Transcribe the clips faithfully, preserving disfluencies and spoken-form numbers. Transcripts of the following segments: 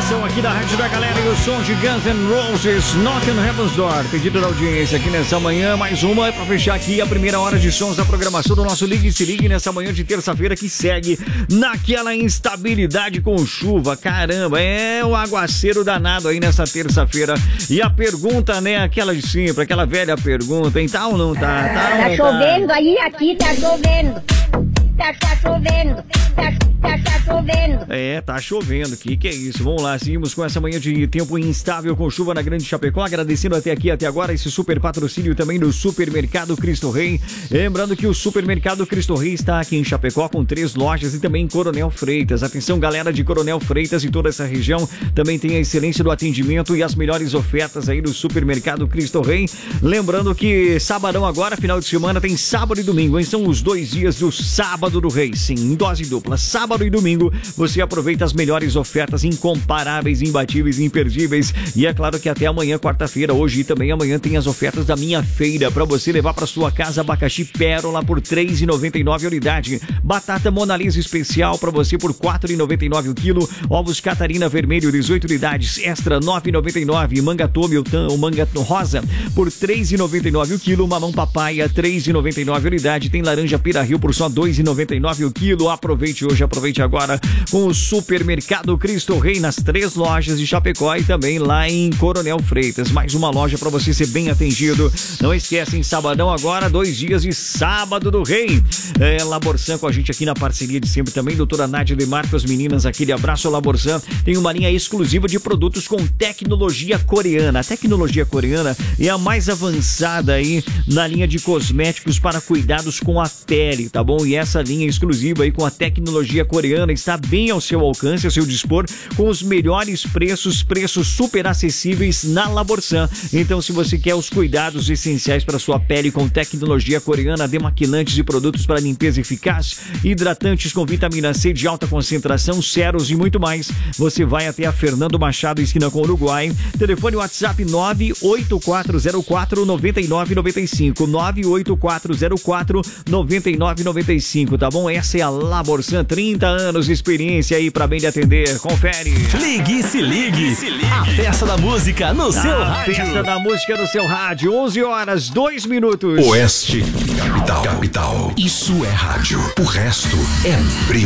programação aqui da Rádio da Galera e o som de Guns N' Roses, Knock on Heaven's Door. Pedido da audiência aqui nessa manhã, mais uma é pra fechar aqui a primeira hora de sons da programação do nosso Ligue e Se Ligue nessa manhã de terça-feira que segue naquela instabilidade com chuva. Caramba, é um aguaceiro danado aí nessa terça-feira. E a pergunta, né, aquela de sempre, aquela velha pergunta, hein, tá ou não tá? Tá, tá não chovendo tá? aí, aqui tá chovendo. Tá, tá chovendo, tá, tá, tá chovendo. É, tá chovendo, que que é isso? Vamos lá, seguimos com essa manhã de tempo instável com chuva na Grande Chapecó, agradecendo até aqui, até agora, esse super patrocínio também do Supermercado Cristo Rei. Lembrando que o Supermercado Cristo Rei está aqui em Chapecó com três lojas e também em Coronel Freitas. Atenção, galera de Coronel Freitas e toda essa região, também tem a excelência do atendimento e as melhores ofertas aí do Supermercado Cristo Rei. Lembrando que sabadão agora, final de semana, tem sábado e domingo, hein? São os dois dias do sábado do Rei, sim, em dose dupla. Sábado e domingo você aproveita as melhores ofertas incomparáveis, imbatíveis, imperdíveis. E é claro que até amanhã, quarta-feira, hoje e também amanhã tem as ofertas da Minha Feira para você levar para sua casa abacaxi Pérola por três reais e noventa e nove centavos a unidade. Batata Mona Lisa especial para você por quatro reais e noventa e nove centavos o quilo. Ovos Catarina Vermelho, dezoito unidades, extra nove reais e noventa e nove centavos. Manga Tome, o manga rosa por três reais e noventa e nove centavos o quilo. Mamão Papaya, três reais e noventa e nove centavos a unidade. Tem laranja Pira Rio por só dois reais e noventa e nove centavos o quilo. Aproveite hoje, aproveite agora com o Supermercado Cristo Rei nas três lojas de Chapecó e também lá em Coronel Freitas. Mais uma loja para você ser bem atendido. Não esquecem, sabadão agora, dois dias de sábado do Rei. É, Laborsan com a gente aqui na parceria de sempre também. Doutora Nádia de Marco, as meninas, aquele abraço. Laborsan tem uma linha exclusiva de produtos com tecnologia coreana. A tecnologia coreana é a mais avançada aí na linha de cosméticos para cuidados com a pele, tá bom? E essa linha exclusiva aí com a tecnologia coreana está bem ao seu alcance, ao seu dispor, com os melhores preços, preços super acessíveis na Laborsan. Então, se você quer os cuidados essenciais para sua pele com tecnologia coreana, demaquilantes e produtos para limpeza eficaz, hidratantes com vitamina C de alta concentração, ceros e muito mais, você vai até a Fernando Machado, esquina com o Uruguai. Telefone WhatsApp nove oito quatro zero quatro nove nove nove cinco, nove oito quatro zero quatro nove nove nove cinco, tá bom? Essa é a Laborsan, trinta anos de experiência aí pra bem lhe atender. Confere. Ligue e Se Ligue. Se ligue. A festa da música no seu a rádio. festa da música no seu rádio. onze horas, dois minutos. Oeste Capital. Capital. Isso é rádio. O resto é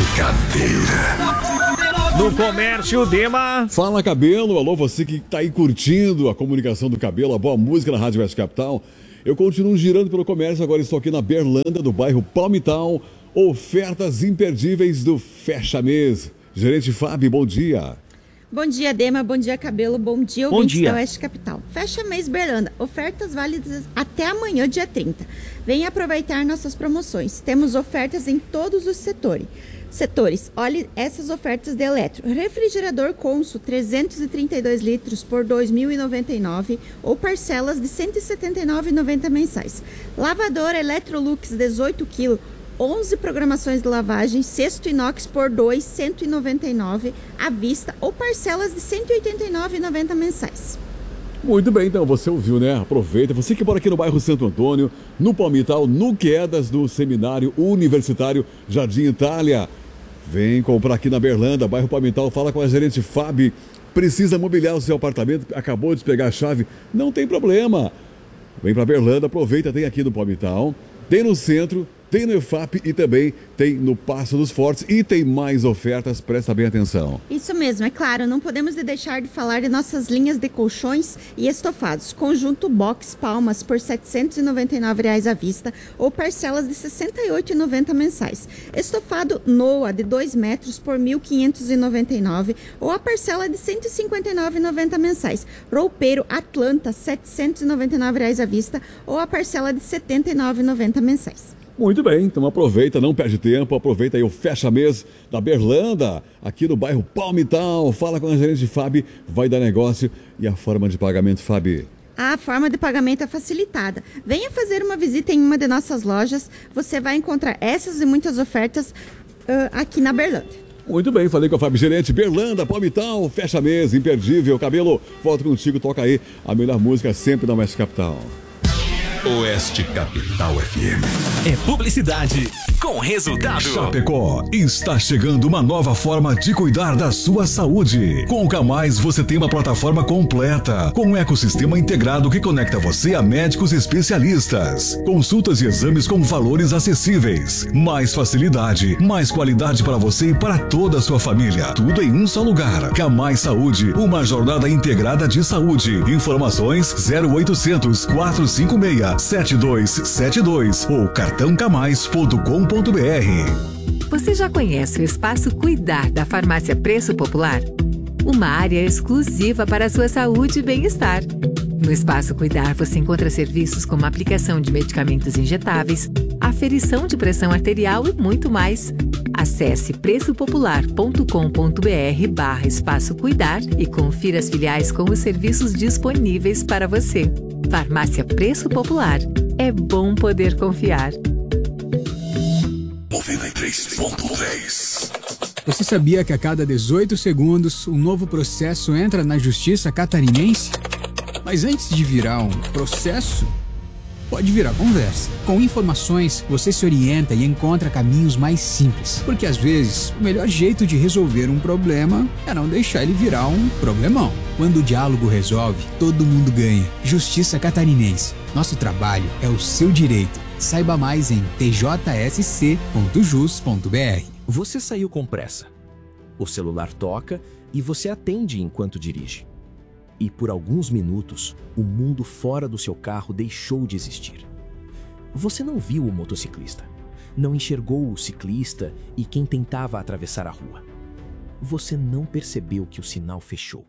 brincadeira. No comércio, Dema. Fala, Cabelo. Alô, você que tá aí curtindo a comunicação do Cabelo, a boa música na Rádio Oeste Capital. Eu continuo girando pelo comércio, agora estou aqui na Berlândia, do bairro Palmital. Ofertas imperdíveis do Fecha Mês. Gerente Fábio, bom dia. Bom dia, Dema. Bom dia, Cabelo. Bom dia, Bom ouvintes dia. da Oeste Capital. Fecha Mês Berlândia. Ofertas válidas até amanhã, dia trinta. Venha aproveitar nossas promoções. Temos ofertas em todos os setores. Setores, olhe essas ofertas de eletro. Refrigerador Consul trezentos e trinta e dois litros por dois mil e noventa e nove reais ou parcelas de cento e setenta e nove reais e noventa centavos mensais. Lavadora Electrolux dezoito quilos, onze programações de lavagem, cesto inox por dois, cento e noventa e nove reais à vista ou parcelas de cento e oitenta e nove reais e noventa centavos mensais. Muito bem, então você ouviu, né? Aproveita. Você que mora aqui no bairro Santo Antônio, no Palmital, no Quedas, no Seminário Universitário Jardim Itália. Vem comprar aqui na Berlândia, bairro Palmital. Fala com a gerente Fábio. Precisa mobiliar o seu apartamento? Acabou de pegar a chave? Não tem problema. Vem para Berlândia, aproveita. Tem aqui no Palmital, tem no centro, tem no E F A P e também tem no Passo dos Fortes e tem mais ofertas, presta bem atenção. Isso mesmo, é claro, não podemos deixar de falar de nossas linhas de colchões e estofados. Conjunto Box Palmas por setecentos e noventa e nove reais à vista ou parcelas de sessenta e oito reais e noventa centavos mensais. Estofado Noah de dois metros por mil quinhentos e noventa e nove reais ou a parcela de cento e cinquenta e nove reais e noventa centavos mensais. Roupeiro Atlanta setecentos e noventa e nove reais à vista ou a parcela de setenta e nove reais e noventa centavos mensais. Muito bem, então aproveita, não perde tempo, aproveita aí o Fecha Mês da Berlândia, aqui no bairro Palmital. Fala com a gerente Fábio, vai dar negócio. E a forma de pagamento, Fábio? A forma de pagamento é facilitada. Venha fazer uma visita em uma de nossas lojas, você vai encontrar essas e muitas ofertas uh, aqui na Berlândia. Muito bem, falei com a Fábio Gerente, Berlândia, Palmital, Fecha Mês, imperdível. Cabelo, volto contigo, toca aí a melhor música sempre na Oeste Capital. Oeste Capital F M. É publicidade com com resultado. Chapecó, está chegando uma nova forma de cuidar da sua saúde. Com o Camais você tem uma plataforma completa, com um ecossistema integrado que conecta você a médicos especialistas. Consultas e exames com valores acessíveis. Mais facilidade, mais qualidade para você e para toda a sua família. Tudo em um só lugar. Camais Saúde, uma jornada integrada de saúde. Informações zero oitocentos, quatrocentos e cinquenta e seis, sete dois sete dois ou cartão camais ponto com ponto br. Você já conhece o Espaço Cuidar da Farmácia Preço Popular? Uma área exclusiva para a sua saúde e bem-estar. No Espaço Cuidar você encontra serviços como aplicação de medicamentos injetáveis, aferição de pressão arterial e muito mais. Acesse preço popular ponto com ponto br barra Espaço Cuidar e confira as filiais com os serviços disponíveis para você. Farmácia Preço Popular. É bom poder confiar. noventa e três ponto três. Você sabia que a cada dezoito segundos um novo processo entra na justiça catarinense? Mas antes de virar um processo, pode virar conversa. Com informações, você se orienta e encontra caminhos mais simples. Porque às vezes, o melhor jeito de resolver um problema é não deixar ele virar um problemão. Quando o diálogo resolve, todo mundo ganha. Justiça Catarinense. Nosso trabalho é o seu direito. Saiba mais em t j s c ponto jus ponto b r. Você saiu com pressa. O celular toca e você atende enquanto dirige. E por alguns minutos, o mundo fora do seu carro deixou de existir. Você não viu o motociclista, não enxergou o ciclista e quem tentava atravessar a rua. Você não percebeu que o sinal fechou.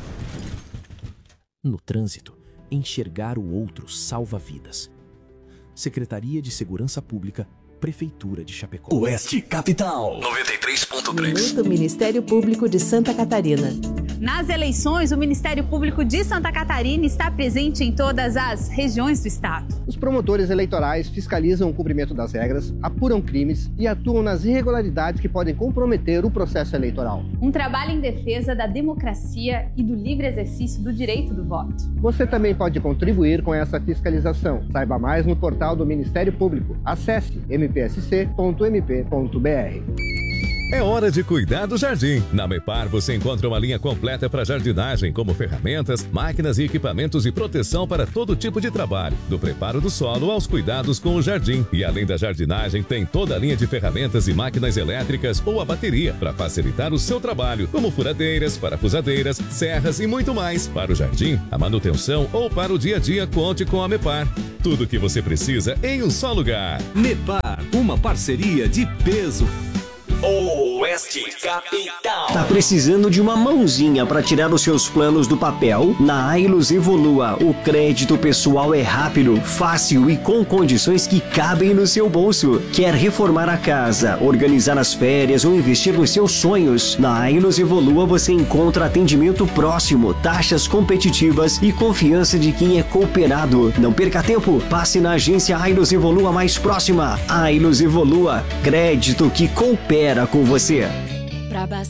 No trânsito, enxergar o outro salva vidas. Secretaria de Segurança Pública, Prefeitura de Chapecó. Oeste Capital. noventa e três ponto três. Minuto Ministério Público de Santa Catarina. Nas eleições, o Ministério Público de Santa Catarina está presente em todas as regiões do estado. Os promotores eleitorais fiscalizam o cumprimento das regras, apuram crimes e atuam nas irregularidades que podem comprometer o processo eleitoral. Um trabalho em defesa da democracia e do livre exercício do direito do voto. Você também pode contribuir com essa fiscalização. Saiba mais no portal do Ministério Público. Acesse m p s c ponto m p ponto b r. É hora de cuidar do jardim. Na Mepar você encontra uma linha completa para jardinagem, como ferramentas, máquinas e equipamentos de proteção para todo tipo de trabalho, do preparo do solo aos cuidados com o jardim. E além da jardinagem, tem toda a linha de ferramentas e máquinas elétricas ou a bateria para facilitar o seu trabalho, como furadeiras, parafusadeiras, serras e muito mais. Para o jardim, a manutenção ou para o dia a dia, conte com a Mepar. Tudo o que você precisa em um só lugar. Mepar, uma parceria de peso. Oeste Capital. Tá precisando de uma mãozinha para tirar os seus planos do papel? Na Ailos Evolua, o crédito pessoal é rápido, fácil e com condições que cabem no seu bolso. Quer reformar a casa, organizar as férias ou investir nos seus sonhos? Na Ailos Evolua você encontra atendimento próximo, taxas competitivas e confiança de quem é cooperado. Não perca tempo, passe na agência Ailos Evolua mais próxima. Ailos Evolua, crédito que coopera com você.